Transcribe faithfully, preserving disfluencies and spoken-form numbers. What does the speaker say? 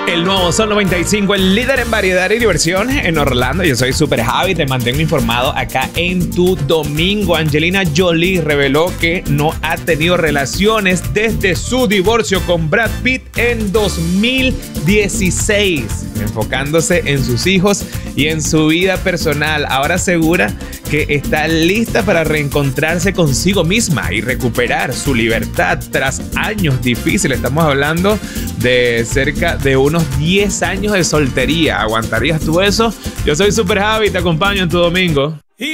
El nuevo Sol noventa y cinco, el líder en variedad y diversión en Orlando. Yo soy Super Javi, te mantengo informado acá en tu domingo. Angelina Jolie reveló que no ha tenido relaciones desde su divorcio con Brad Pitt en dos mil dieciséis, enfocándose en sus hijos y en su vida personal. Ahora asegura que está lista para reencontrarse consigo misma y recuperar su libertad tras años difíciles. Estamos hablando de cerca de unos diez años de soltería. ¿Aguantarías tú eso? Yo soy Super Javi, te acompaño en tu domingo.